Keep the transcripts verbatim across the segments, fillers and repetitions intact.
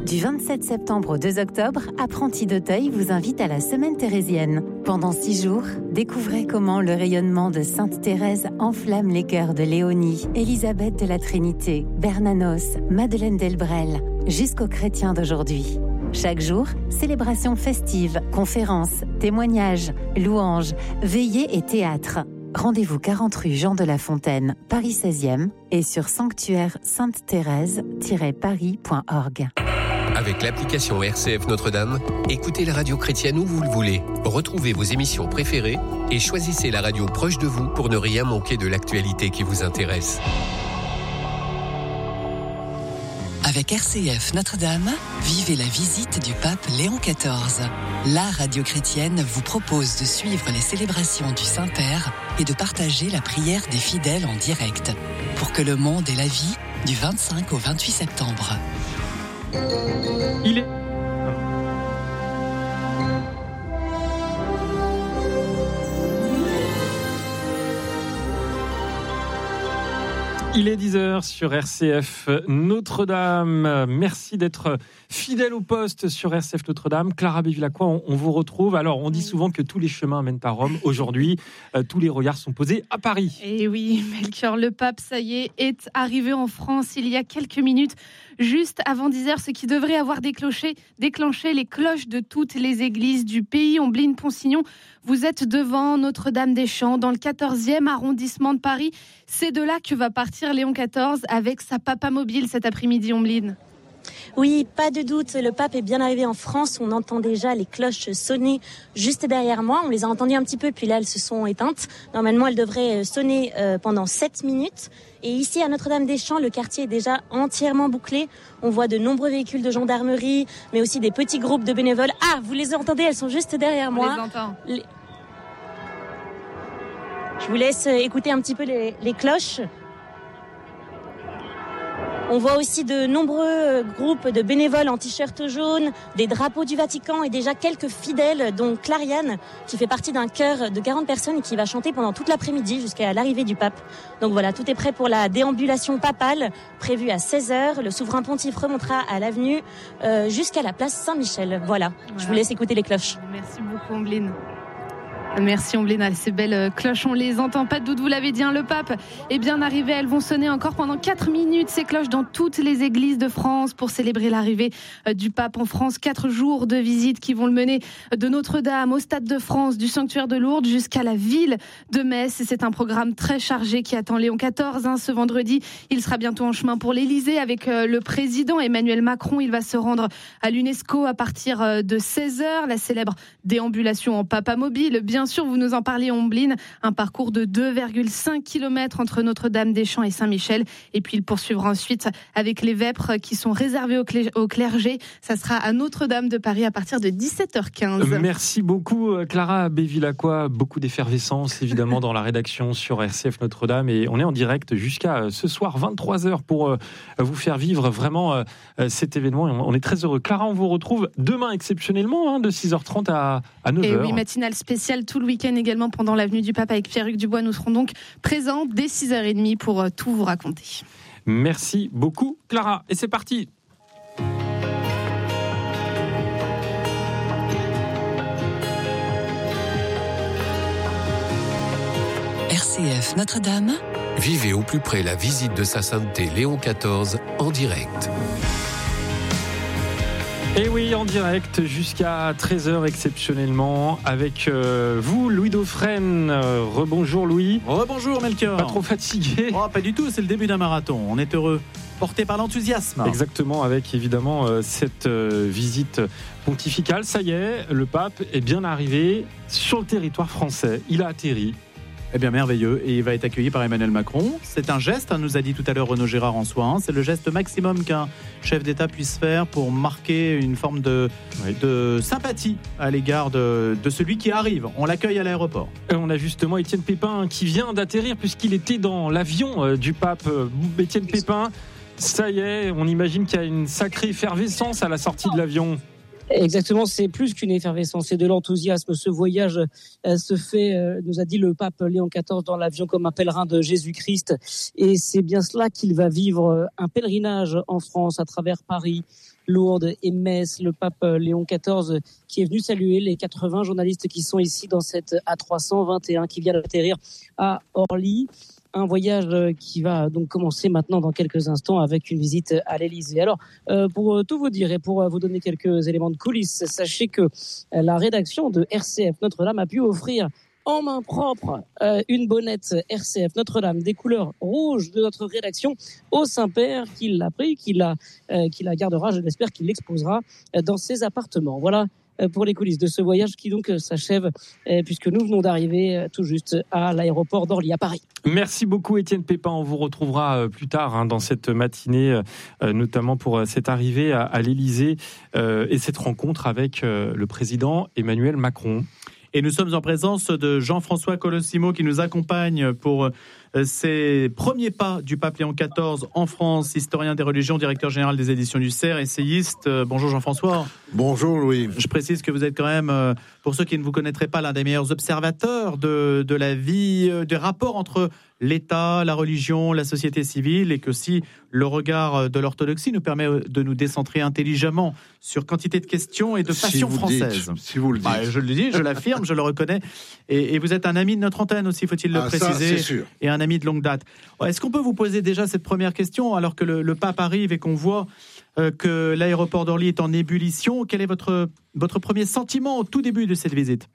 Du vingt-sept septembre au deux octobre, Apprentis d'Auteuil vous invite à la Semaine thérésienne. Pendant six jours, découvrez comment le rayonnement de Sainte Thérèse enflamme les cœurs de Léonie, Élisabeth de la Trinité, Bernanos, Madeleine Delbrel, jusqu'aux chrétiens d'aujourd'hui. Chaque jour, célébrations festives, conférences, témoignages, louanges, veillées et théâtre. Rendez-vous quarante rue Jean de La Fontaine, Paris seizième et sur sanctuaire sainte thérèse tiret paris point org. Avec l'application R C F Notre-Dame, écoutez la radio chrétienne où vous le voulez. Retrouvez vos émissions préférées et choisissez la radio proche de vous pour ne rien manquer de l'actualité qui vous intéresse. Avec R C F Notre-Dame, vivez la visite du pape Léon quatorze. La radio chrétienne vous propose de suivre les célébrations du Saint-Père et de partager la prière des fidèles en direct pour que le monde ait la vie du vingt-cinq au vingt-huit septembre. Il est... Il est dix heures sur R C F Notre-Dame. Merci d'être fidèle au poste sur R C F Notre-Dame. Clara Bévilacqua, on, on vous retrouve. Alors, on dit souvent que tous les chemins mènent à Rome. Aujourd'hui, euh, tous les regards sont posés à Paris. Et oui, Melchior, le pape, ça y est, est arrivé en France il y a quelques minutes, juste avant dix heures, ce qui devrait avoir déclenché, déclenché les cloches de toutes les églises du pays. Ombline Ponsignon, vous êtes devant Notre-Dame-des-Champs, dans le quatorzième arrondissement de Paris. C'est de là que va partir Léon quatorze avec sa papa mobile cet après-midi, Ombline. Oui, pas de doute, le pape est bien arrivé en France. On entend déjà les cloches sonner juste derrière moi. On les a entendues un petit peu, puis là elles se sont éteintes. Normalement, elles devraient sonner pendant sept minutes. Et ici, à Notre-Dame-des-Champs, le quartier est déjà entièrement bouclé. On voit de nombreux véhicules de gendarmerie, mais aussi des petits groupes de bénévoles. Ah, vous les entendez, elles sont juste derrière moi. On les entend. Les... Je vous laisse écouter un petit peu les, les cloches. On voit aussi de nombreux groupes de bénévoles en t-shirt jaune, des drapeaux du Vatican et déjà quelques fidèles, dont Clariane, qui fait partie d'un chœur de quarante personnes et qui va chanter pendant toute l'après-midi jusqu'à l'arrivée du pape. Donc voilà, tout est prêt pour la déambulation papale, prévue à seize heures. Le souverain pontife remontera à l'avenue euh, jusqu'à la place Saint-Michel. Voilà, voilà, je vous laisse écouter les cloches. Merci beaucoup, Ombline. Merci Ombline, ces belles cloches, on les entend pas de doute, vous l'avez dit, hein, le pape est bien arrivé, elles vont sonner encore pendant quatre minutes, ces cloches dans toutes les églises de France pour célébrer l'arrivée du pape en France. Quatre jours de visite qui vont le mener de Notre-Dame au Stade de France, du sanctuaire de Lourdes jusqu'à la ville de Metz. Et c'est un programme très chargé qui attend Léon quatorze, hein, ce vendredi. Il sera bientôt en chemin pour l'Élysée avec euh, le président Emmanuel Macron. Il va se rendre à l'UNESCO à partir de seize heures, la célèbre déambulation en papa mobile, bien sûr, vous nous en parlez, Ombline, un parcours de deux virgule cinq kilomètres entre Notre-Dame-des-Champs et Saint-Michel. Et puis il poursuivra ensuite avec les vêpres qui sont réservées au, clé- au clergé. Ça sera à Notre-Dame de Paris à partir de dix-sept heures quinze. Merci beaucoup, Clara Bévilacqua. Beaucoup d'effervescence, évidemment, dans la rédaction sur R C F Notre-Dame. Et on est en direct jusqu'à ce soir, vingt-trois heures, pour vous faire vivre vraiment cet événement. On est très heureux. Clara, on vous retrouve demain exceptionnellement, hein, de six heures trente à, à neuf heures. Et oui, matinale spéciale tout le week-end également pendant l'avenue du Pape avec Pierre-Hugues Dubois. Nous serons donc présents dès six heures trente pour euh, tout vous raconter. Merci beaucoup, Clara. Et c'est parti. R C F Notre-Dame. Vivez au plus près la visite de sa sainteté Léon quatorze en direct. Et oui, en direct jusqu'à treize heures exceptionnellement avec euh, vous, Louis Dauphren. Euh, rebonjour Louis. Rebonjour Melchior. Pas trop fatigué? Oh, pas du tout, c'est le début d'un marathon. On est heureux, porté par l'enthousiasme. Exactement, avec évidemment euh, cette euh, visite pontificale. Ça y est, le pape est bien arrivé sur le territoire français. Il a atterri. Eh bien, merveilleux. Et il va être accueilli par Emmanuel Macron. C'est un geste, hein, nous a dit tout à l'heure Renaud Gérard en soi. C'est le geste maximum qu'un chef d'État puisse faire pour marquer une forme de, oui. de sympathie à l'égard de, de celui qui arrive. On l'accueille à l'aéroport. Et on a justement Étienne Pépin qui vient d'atterrir puisqu'il était dans l'avion du pape. Étienne Pépin, ça y est, on imagine qu'il y a une sacrée effervescence à la sortie de l'avion. Exactement, c'est plus qu'une effervescence, c'est de l'enthousiasme. Ce voyage euh, se fait, euh, nous a dit le pape Léon quatorze, dans l'avion comme un pèlerin de Jésus-Christ. Et c'est bien cela qu'il va vivre, un pèlerinage en France à travers Paris, Lourdes et Metz. Le pape Léon quatorze qui est venu saluer les quatre-vingts journalistes qui sont ici dans cette A trois cent vingt et un qui vient d'atterrir à Orly. Un voyage qui va donc commencer maintenant dans quelques instants avec une visite à l'Élysée. Alors, euh, pour tout vous dire et pour vous donner quelques éléments de coulisses, sachez que la rédaction de R C F Notre-Dame a pu offrir en main propre euh, une bonnette R C F Notre-Dame des couleurs rouges de notre rédaction au Saint-Père, qui l'a pris, qui la, euh, qui la gardera, je l'espère, qu'il l'exposera dans ses appartements. Voilà pour les coulisses de ce voyage qui donc s'achève puisque nous venons d'arriver tout juste à l'aéroport d'Orly à Paris. Merci beaucoup Étienne Pépin, on vous retrouvera plus tard hein, dans cette matinée, euh, notamment pour cette arrivée à, à l'Élysée euh, et cette rencontre avec euh, le président Emmanuel Macron. Et nous sommes en présence de Jean-François Colosimo qui nous accompagne pour ces premiers pas du pape Léon quatorze en France, historien des religions, directeur général des éditions du C E R, essayiste. Bonjour Jean-François. Bonjour Louis. Je précise que vous êtes quand même, pour ceux qui ne vous connaîtraient pas, l'un des meilleurs observateurs de, de la vie, des rapports entre l'État, la religion, la société civile, et que si le regard de l'orthodoxie nous permet de nous décentrer intelligemment sur quantité de questions et de passions si françaises. Dites, si vous le dites. Bah, je le dis, je l'affirme, je le reconnais. Et, et vous êtes un ami de notre antenne aussi, faut-il le ah, préciser. Ça, c'est sûr. Et un ami de longue date. Est-ce qu'on peut vous poser déjà cette première question alors que le, le pape arrive et qu'on voit euh, que l'aéroport d'Orly est en ébullition? Quel est votre, votre premier sentiment au tout début de cette visite?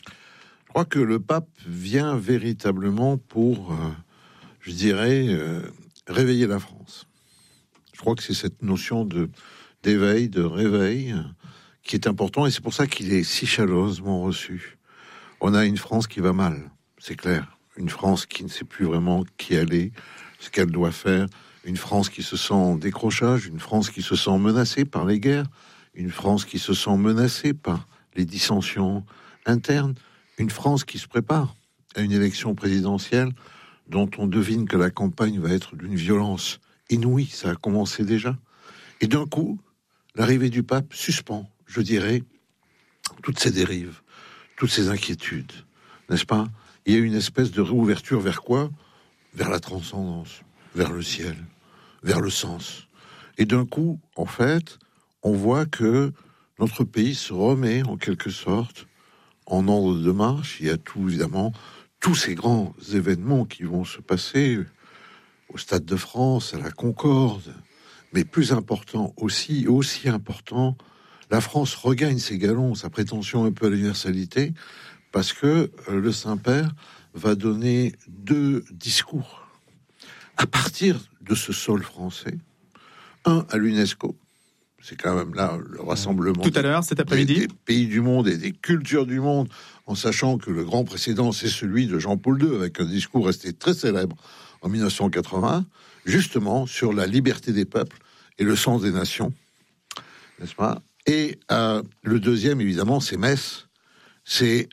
Je crois que le pape vient véritablement pour, euh, je dirais, euh, réveiller la France. Je crois que c'est cette notion de, d'éveil, de réveil, euh, qui est important, et c'est pour ça qu'il est si chaleureusement reçu. On a une France qui va mal, c'est clair. Une France qui ne sait plus vraiment qui elle est, ce qu'elle doit faire. Une France qui se sent en décrochage, une France qui se sent menacée par les guerres, une France qui se sent menacée par les dissensions internes, une France qui se prépare à une élection présidentielle dont on devine que la campagne va être d'une violence inouïe, ça a commencé déjà. Et d'un coup, l'arrivée du pape suspend, je dirais, toutes ces dérives, toutes ces inquiétudes, n'est-ce pas? Il y a une espèce de réouverture vers quoi? Vers la transcendance, vers le ciel, vers le sens. Et d'un coup, en fait, on voit que notre pays se remet en quelque sorte en ordre de marche. Il y a tout, évidemment, tous ces grands événements qui vont se passer au Stade de France, à la Concorde, mais plus important aussi, aussi important, la France regagne ses galons, sa prétention un peu à l'universalité, parce que euh, le Saint-Père va donner deux discours à partir de ce sol français. Un à l'UNESCO, c'est quand même là le rassemblement tout à l'heure, cet après-midi, des, des pays du monde et des cultures du monde, en sachant que le grand précédent, c'est celui de Jean-Paul deux, avec un discours resté très célèbre en dix-neuf cent quatre-vingts, justement sur la liberté des peuples et le sens des nations, n'est-ce pas? Et euh, le deuxième, évidemment, c'est Metz. C'est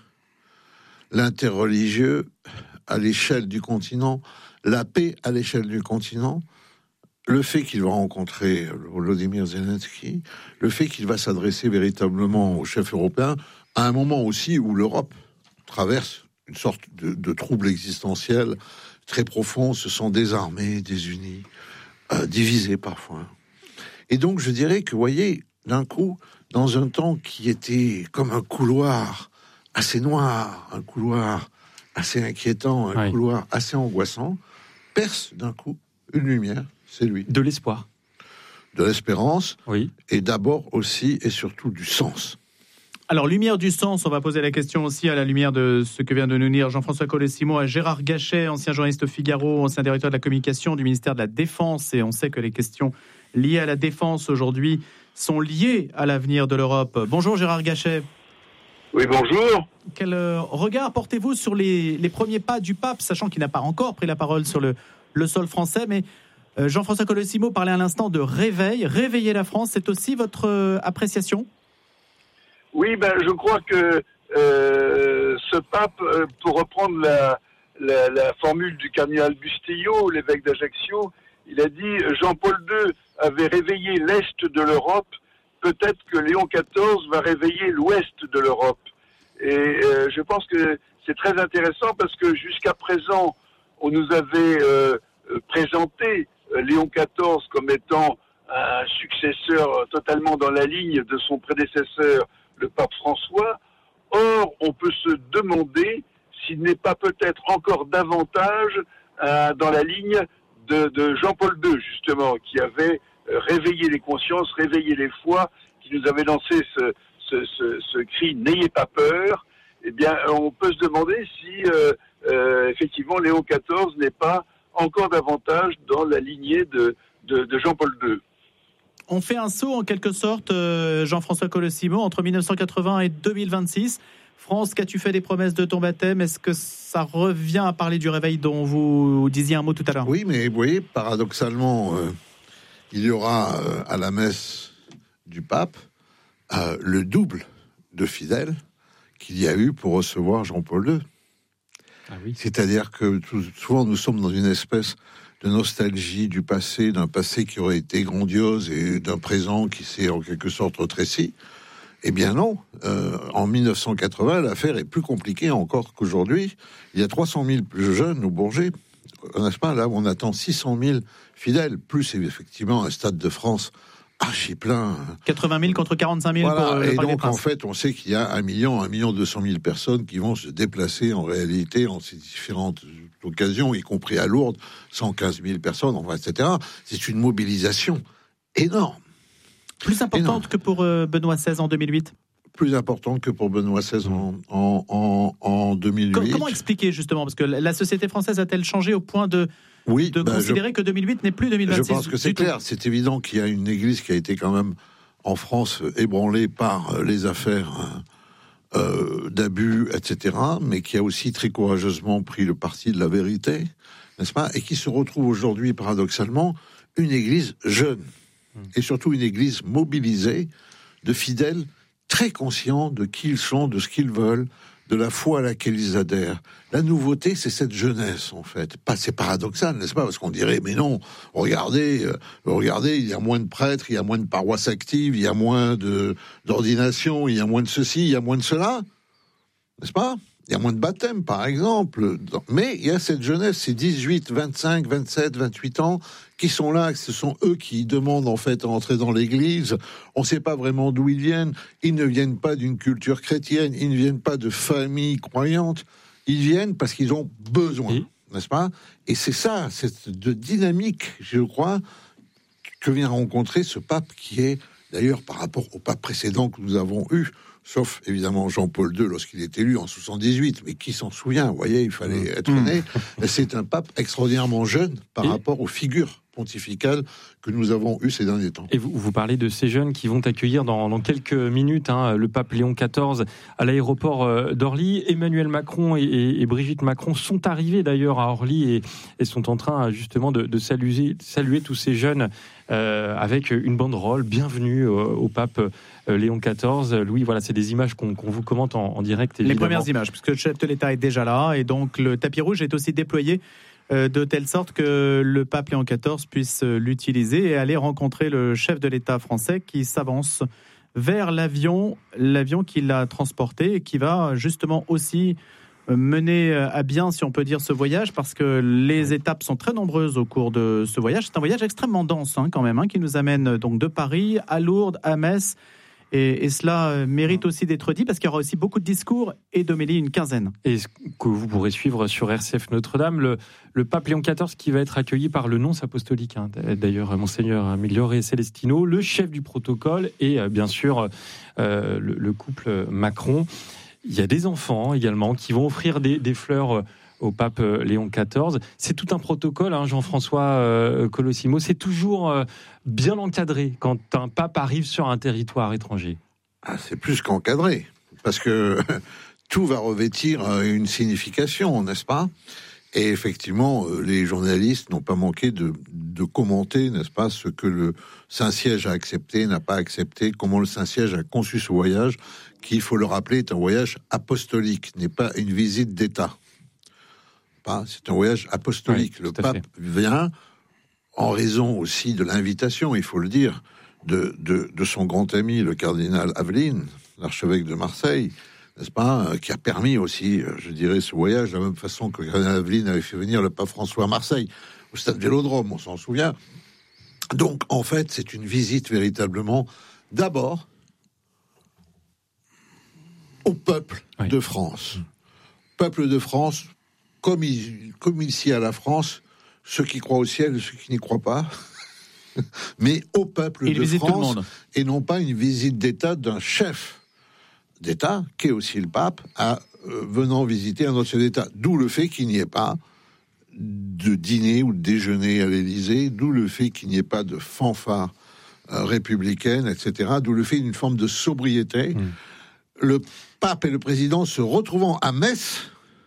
l'interreligieux à l'échelle du continent, la paix à l'échelle du continent, le fait qu'il va rencontrer Volodymyr Zelensky, le fait qu'il va s'adresser véritablement aux chefs européens, à un moment aussi où l'Europe traverse une sorte de, de trouble existentiel très profond, se sent désarmée, désunie, euh, divisée parfois. Et donc je dirais que, vous voyez, d'un coup, dans un temps qui était comme un couloir assez noir, un couloir assez inquiétant, un oui. couloir assez angoissant, perce d'un coup une lumière, c'est lui. De l'espoir. De l'espérance, oui. Et d'abord aussi et surtout du sens. Alors, lumière du sens, on va poser la question aussi à la lumière de ce que vient de nous dire Jean-François Colosimo, à Gérard Gachet, ancien journaliste au Figaro, ancien directeur de la communication du ministère de la Défense, et on sait que les questions liées à la défense aujourd'hui sont liées à l'avenir de l'Europe. Bonjour Gérard Gachet. Oui, bonjour. Quel euh, regard portez-vous sur les, les premiers pas du pape, sachant qu'il n'a pas encore pris la parole sur le, le sol français, mais euh, Jean-François Colosimo parlait à l'instant de réveil, réveiller la France, c'est aussi votre euh, appréciation? Oui, ben, je crois que euh, ce pape, euh, pour reprendre la, la, la formule du cardinal Bustillo, l'évêque d'Ajaccio, il a dit Jean-Paul deux avait réveillé l'Est de l'Europe peut-être que Léon quatorze va réveiller l'ouest de l'Europe. Et euh, je pense que c'est très intéressant parce que jusqu'à présent, on nous avait euh, présenté Léon quatorze comme étant un successeur totalement dans la ligne de son prédécesseur, le pape François. Or, on peut se demander s'il n'est pas peut-être encore davantage euh, dans la ligne de, de Jean-Paul deux, justement, qui avait euh, réveillé les consciences, réveillé les foi, qui nous avait lancé ce, ce, ce, ce cri « N'ayez pas peur ». Eh bien, on peut se demander si, euh, euh, effectivement, Léon quatorze n'est pas encore davantage dans la lignée de, de, de Jean-Paul deux. On fait un saut, en quelque sorte, euh, Jean-François Colosimo, entre dix-neuf cent quatre-vingts et deux mille vingt-six. France, qu'as-tu fait des promesses de ton baptême ? Est-ce que ça revient à parler du réveil dont vous disiez un mot tout à l'heure ? Oui, mais vous voyez, paradoxalement, euh, il y aura euh, à la messe du pape euh, le double de fidèles qu'il y a eu pour recevoir Jean-Paul deux. Ah oui. C'est-à-dire que tout, souvent nous sommes dans une espèce de nostalgie du passé, d'un passé qui aurait été grandiose et d'un présent qui s'est en quelque sorte rétréci. Eh bien non, euh, en dix-neuf cent quatre-vingts, l'affaire est plus compliquée encore qu'aujourd'hui. Il y a trois cent mille jeunes au Bourget, n'est-ce pas ? Là, on attend six cent mille fidèles, plus effectivement un stade de France archi plein. quatre-vingt mille contre quarante-cinq mille voilà, pour euh, le et Parc des donc, en Princes. fait, on sait qu'il y a un million, un million deux cent mille personnes qui vont se déplacer en réalité en ces différentes occasions, y compris à Lourdes, cent quinze mille personnes, enfin, et cetera. C'est une mobilisation énorme. Plus importante énorme. Que pour euh, Benoît seize en deux mille huit. Plus importante que pour Benoît seize en, en, en, en deux mille huit. Comment, comment expliquer justement ? Parce que la société française a-t-elle changé au point de... Oui, de ben considérer je, que deux mille huit n'est plus deux mille vingt-six. Je pense que c'est clair. Tout. C'est évident qu'il y a une église qui a été quand même, en France, ébranlée par les affaires euh, d'abus, et cetera, mais qui a aussi très courageusement pris le parti de la vérité, n'est-ce pas ? Et qui se retrouve aujourd'hui, paradoxalement, une église jeune. Mmh. Et surtout une église mobilisée de fidèles très conscients de qui ils sont, de ce qu'ils veulent, de la foi à laquelle ils adhèrent. La nouveauté, c'est cette jeunesse, en fait. Pas, c'est paradoxal, n'est-ce pas ? Parce qu'on dirait, mais non, regardez, euh, regardez, il y a moins de prêtres, il y a moins de paroisses actives, il y a moins de, d'ordinations, il y a moins de ceci, il y a moins de cela. N'est-ce pas ? Il y a moins de baptêmes, par exemple. Mais il y a cette jeunesse, ces dix-huit, vingt-cinq, vingt-sept, vingt-huit ans, qui sont là, ce sont eux qui demandent en fait à entrer dans l'église. On ne sait pas vraiment d'où ils viennent. Ils ne viennent pas d'une culture chrétienne, ils ne viennent pas de familles croyantes. Ils viennent parce qu'ils ont besoin, oui. N'est-ce pas ? Et c'est ça, cette de dynamique, je crois, que vient rencontrer ce pape qui est, d'ailleurs, par rapport au pape précédent que nous avons eu, sauf évidemment Jean-Paul deux lorsqu'il est élu en soixante-dix-huit, mais qui s'en souvient ? Vous voyez, il fallait être mmh. né. C'est un pape extraordinairement jeune par Et... rapport aux figures pontificales que nous avons eues ces derniers temps. Et vous, vous parlez de ces jeunes qui vont accueillir dans, dans quelques minutes hein, le pape Léon quatorze à l'aéroport d'Orly. Emmanuel Macron et, et, et Brigitte Macron sont arrivés d'ailleurs à Orly et, et sont en train justement de, de saluer, saluer tous ces jeunes euh, avec une banderole. Bienvenue au, au pape euh, Léon quatorze. Louis, voilà, c'est des images qu'on, qu'on vous commente en, en direct. Évidemment. Les premières images, puisque le chef de l'État est déjà là et donc le tapis rouge est aussi déployé de telle sorte que le pape Léon quatorze puisse l'utiliser et aller rencontrer le chef de l'État français qui s'avance vers l'avion, l'avion qui l'a transporté et qui va justement aussi mener à bien, si on peut dire, ce voyage, parce que les étapes sont très nombreuses au cours de ce voyage. C'est un voyage extrêmement dense hein, quand même, hein, qui nous amène donc de Paris à Lourdes, à Metz. Et, et cela mérite aussi d'être dit parce qu'il y aura aussi beaucoup de discours et d'homélies, une quinzaine. Et ce que vous pourrez suivre sur R C F Notre-Dame, le, le pape Léon quatorze qui va être accueilli par le nonce apostolique, hein, d'ailleurs Monseigneur Migliore Celestino, le chef du protocole et bien sûr euh, le, le couple Macron. Il y a des enfants également qui vont offrir des, des fleurs au pape Léon quatorze. C'est tout un protocole, hein, Jean-François euh, Colosimo. C'est toujours euh, bien encadré quand un pape arrive sur un territoire étranger. Ah, c'est plus qu'encadré, parce que tout va revêtir une signification, n'est-ce pas ? Et effectivement, les journalistes n'ont pas manqué de, de commenter, n'est-ce pas, ce que le Saint-Siège a accepté, n'a pas accepté, comment le Saint-Siège a conçu ce voyage, qui, il faut le rappeler, est un voyage apostolique, n'est pas une visite d'État. C'est un voyage apostolique. Oui, le pape fait. vient en raison aussi de l'invitation, il faut le dire, de, de, de son grand ami, le cardinal Aveline, l'archevêque de Marseille, n'est-ce pas, qui a permis aussi, je dirais, ce voyage, de la même façon que le cardinal Aveline avait fait venir le pape François à Marseille, au stade Vélodrome, on s'en souvient. Donc, en fait, c'est une visite véritablement, d'abord, au peuple oui. de France. Mmh. Peuple de France, comme, il, comme ici à la France, ceux qui croient au ciel et ceux qui n'y croient pas, mais au peuple il de France, et non pas une visite d'État d'un chef d'État, qui est aussi le pape, à, euh, venant visiter un autre chef d'État. D'où le fait qu'il n'y ait pas de dîner ou de déjeuner à l'Élysée, d'où le fait qu'il n'y ait pas de fanfare euh, républicaine, et cetera, d'où le fait d'une forme de sobriété. Mmh. Le pape et le président se retrouvant à Metz,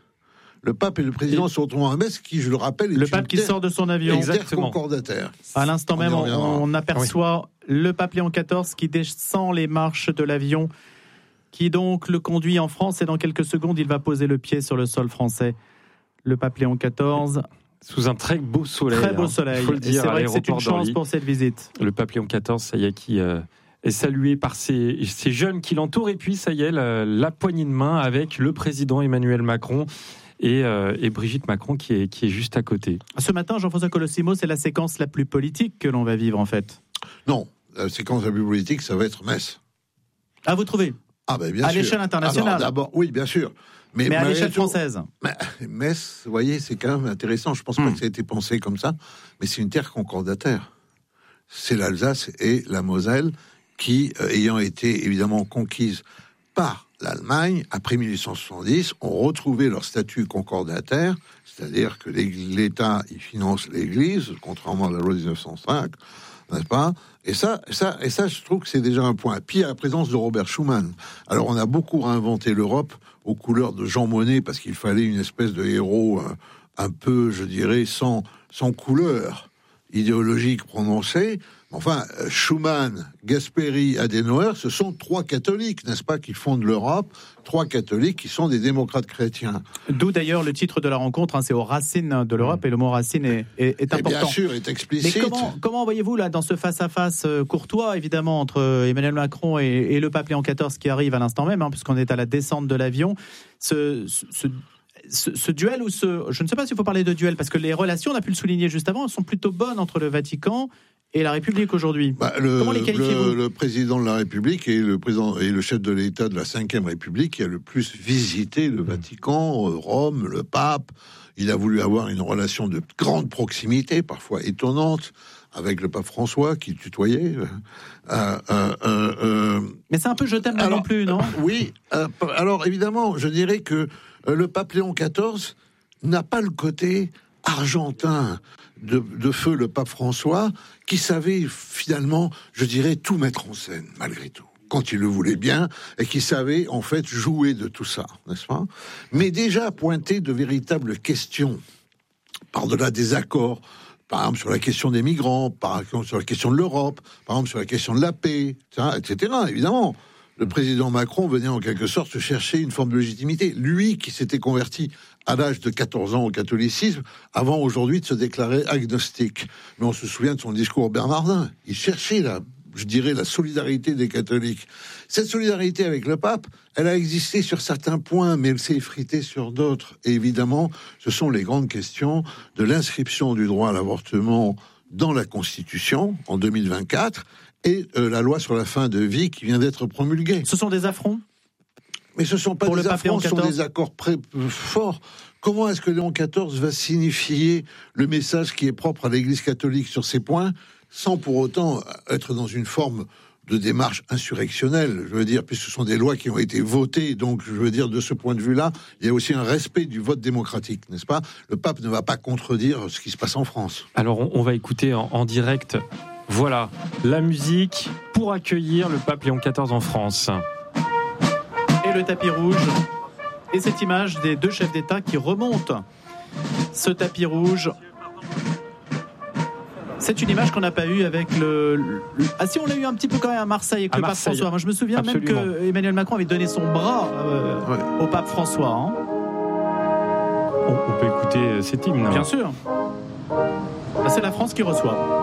le pape et le président et se retrouvant à Metz, qui, je le rappelle, est le pape qui terre, sort de son avion, exactement, concordataire. À l'instant on même, on, on aperçoit oui. le pape Léon quatorze qui descend les marches de l'avion, qui donc le conduit en France, et dans quelques secondes, il va poser le pied sur le sol français. Le pape Léon quatorze, sous un très beau soleil. Très beau soleil. Faut le dire, c'est vrai que c'est une chance pour cette visite. Le pape Léon quatorze, ça y est, qui euh, est salué par ces, ces jeunes qui l'entourent. Et puis, ça y est, la, la poignée de main avec le président Emmanuel Macron et, euh, et Brigitte Macron qui est, qui est juste à côté. Ce matin, Jean-François Colossimo, c'est la séquence la plus politique que l'on va vivre, en fait. Non, la séquence la plus politique, ça va être Metz. Ah, vous trouvez ? Ah ben bien à sûr. l'échelle internationale. Alors, d'abord, oui, bien sûr. Mais, mais à l'échelle française. Mais, Metz, vous voyez, c'est quand même intéressant. Je pense mmh. pas que ça a été pensé comme ça, mais c'est une terre concordataire. C'est l'Alsace et la Moselle qui, euh, ayant été évidemment conquises par l'Allemagne, après mille huit cent soixante-dix, ont retrouvé leur statut concordataire, c'est-à-dire que l'État y finance l'Église, contrairement à la loi de dix-neuf cent cinq, n'est-ce pas ? Et ça, ça, et ça, je trouve que c'est déjà un point. Puis, à la présence de Robert Schuman. Alors, on a beaucoup réinventé l'Europe aux couleurs de Jean Monnet, parce qu'il fallait une espèce de héros un, un peu, je dirais, sans, sans couleur idéologique prononcée. Enfin, Schuman, Gasperi, Adenauer, ce sont trois catholiques, n'est-ce pas, qui fondent l'Europe, trois catholiques qui sont des démocrates chrétiens. D'où d'ailleurs le titre de la rencontre, hein, c'est aux racines de l'Europe, mmh. et le mot racine est, est, est important. Et bien sûr, est explicite. Mais comment, comment voyez-vous là, dans ce face-à-face courtois, évidemment, entre Emmanuel Macron et, et le pape Léon quatorze qui arrive à l'instant même, hein, puisqu'on est à la descente de l'avion, ce... ce Ce, ce duel ou ce... Je ne sais pas s'il faut parler de duel, parce que les relations, on a pu le souligner juste avant, elles sont plutôt bonnes entre le Vatican et la République aujourd'hui. Bah, le, Comment les qualifiez-vous ? le, le président de la République et le, président, et le chef de l'État de la cinquième République qui a le plus visité le Vatican, Rome, le pape. Il a voulu avoir une relation de grande proximité, parfois étonnante, avec le pape François qui le tutoyait. Euh, euh, euh, euh... Mais c'est un peu je t'aime alors, non plus, non ? euh, Oui. Euh, alors évidemment, je dirais que euh, le pape Léon quatorze n'a pas le côté argentin de, de feu le pape François, qui savait finalement, je dirais, tout mettre en scène, malgré tout, quand il le voulait bien, et qui savait en fait jouer de tout ça, n'est-ce pas ? Mais déjà pointer de véritables questions, par-delà des accords, par exemple sur la question des migrants, par exemple sur la question de l'Europe, par exemple sur la question de la paix, et cetera, évidemment. Le président Macron venait en quelque sorte chercher une forme de légitimité. Lui qui s'était converti à l'âge de quatorze ans au catholicisme, avant aujourd'hui de se déclarer agnostique. Mais on se souvient de son discours bernardin. Il cherchait, la, je dirais, la solidarité des catholiques. Cette solidarité avec le pape, elle a existé sur certains points, mais elle s'est effritée sur d'autres. Et évidemment, ce sont les grandes questions de l'inscription du droit à l'avortement dans la Constitution en deux mille vingt-quatre, et euh, la loi sur la fin de vie qui vient d'être promulguée. Ce sont des affronts ? Mais ce ne sont pas Pour des le affronts, ce sont des accords très forts. Comment est-ce que Léon quatorze va signifier le message qui est propre à l'Église catholique sur ces points, sans pour autant être dans une forme de démarche insurrectionnelle, je veux dire, puisque ce sont des lois qui ont été votées, donc je veux dire, de ce point de vue-là, il y a aussi un respect du vote démocratique, n'est-ce pas ? Le pape ne va pas contredire ce qui se passe en France. Alors, on, on va écouter en, en direct... Voilà, la musique pour accueillir le pape Léon quatorze en France. Et le tapis rouge. Et cette image des deux chefs d'État qui remontent ce tapis rouge. C'est une image qu'on n'a pas eue avec le, le... Ah si, on l'a eu un petit peu quand même à Marseille avec à le Marseille. Pape François. Moi, je me souviens Absolument. même que Emmanuel Macron avait donné son bras euh, ouais. au pape François. Hein. On, on peut écouter cet hymne. Bien sûr. C'est la France qui reçoit.